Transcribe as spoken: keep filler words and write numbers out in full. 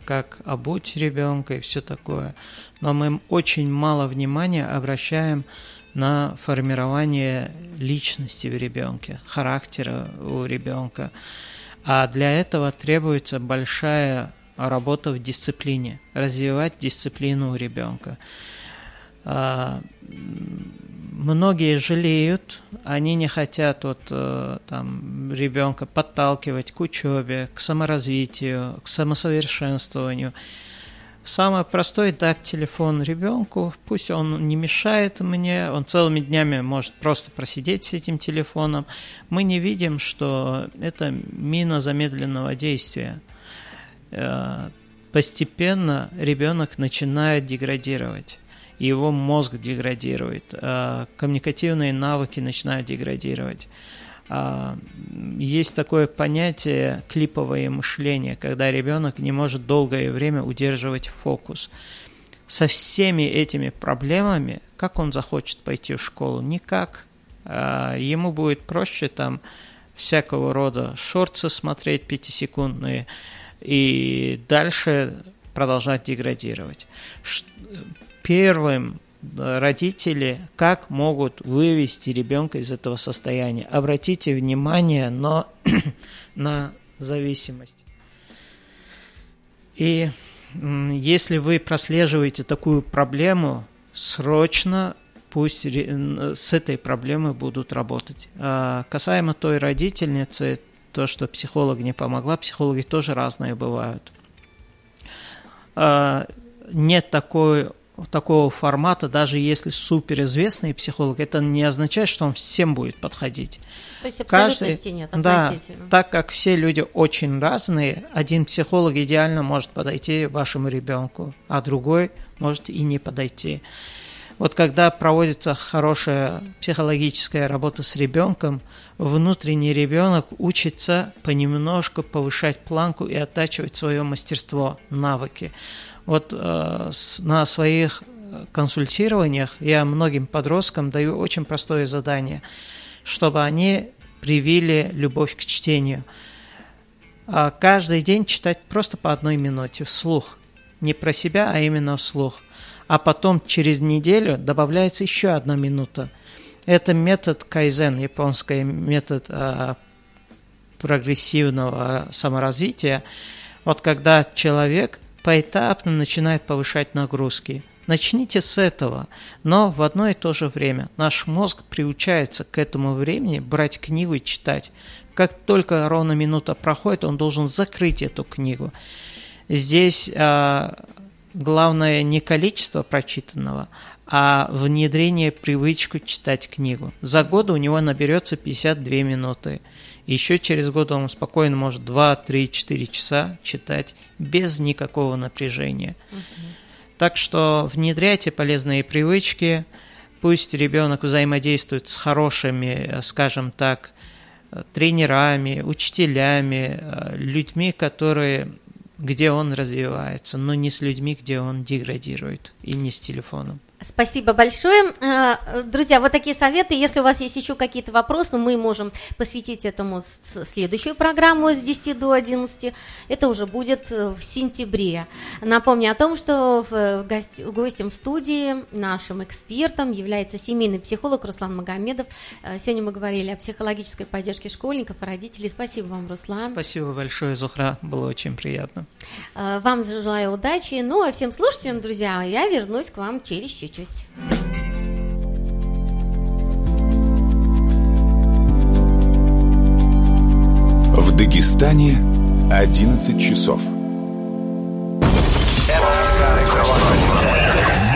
как обуть ребенка и все такое. Но мы очень мало внимания обращаем на формирование личности в ребенке, характера у ребенка. А для этого требуется большая работа в дисциплине, развивать дисциплину у ребенка. Многие жалеют, они не хотят вот, там, ребенка подталкивать к учебе, к саморазвитию, к самосовершенствованию. Самое простое – дать телефон ребенку, пусть он не мешает мне, он целыми днями может просто просидеть с этим телефоном. Мы не видим, что это мина замедленного действия. Постепенно ребенок начинает деградировать. Его мозг деградирует, коммуникативные навыки начинают деградировать. Есть такое понятие клиповое мышление, когда ребенок не может долгое время удерживать фокус. Со всеми этими проблемами, как он захочет пойти в школу? Никак. Ему будет проще там всякого рода шортсы смотреть пятисекундные и дальше продолжать деградировать. Первым родители как могут вывести ребенка из этого состояния? Обратите внимание на, на зависимость. И если вы прослеживаете такую проблему, срочно пусть с этой проблемой будут работать. А касаемо той родительницы, то, что психолог не помогла, психологи тоже разные бывают. А нет такой такого формата, даже если суперизвестный психолог, это не означает, что он всем будет подходить. То есть абсолютности Каждый, нет, относительно. Да, так как все люди очень разные, один психолог идеально может подойти вашему ребенку, а другой может и не подойти. Вот когда проводится хорошая психологическая работа с ребенком, внутренний ребенок учится понемножку повышать планку и оттачивать свое мастерство, навыки. Вот э, с, на своих консультированиях я многим подросткам даю очень простое задание, чтобы они привили любовь к чтению. А каждый день читать просто по одной минуте вслух. Не про себя, а именно вслух. А потом через неделю добавляется еще одна минута. Это метод кайзен, японский метод э, прогрессивного саморазвития. Вот когда человек поэтапно начинает повышать нагрузки. Начните с этого, но в одно и то же время наш мозг приучается к этому времени брать книгу и читать. Как только ровно минута проходит, он должен закрыть эту книгу. Здесь а, главное не количество прочитанного, а внедрение привычку читать книгу. За год у него наберется пятьдесят две минуты. Еще через год он спокойно может два, три, четыре часа читать без никакого напряжения. Uh-huh. Так что внедряйте полезные привычки, пусть ребенок взаимодействует с хорошими, скажем так, тренерами, учителями, людьми, которые, где он развивается, но не с людьми, где он деградирует, и не с телефоном. Спасибо большое. Друзья, вот такие советы. Если у вас есть еще какие-то вопросы, мы можем посвятить этому следующую программу с десяти до одиннадцати. Это уже будет в сентябре. Напомню о том, что гостем в студии, нашим экспертом является семейный психолог Руслан Магомедов. Сегодня мы говорили о психологической поддержке школьников и родителей. Спасибо вам, Руслан. Спасибо большое, Зухра. Было очень приятно. Вам желаю удачи. Ну, а всем слушателям, друзья, я вернусь к вам через чуть-чуть. Чуть-чуть. В Дагестане одиннадцать часов.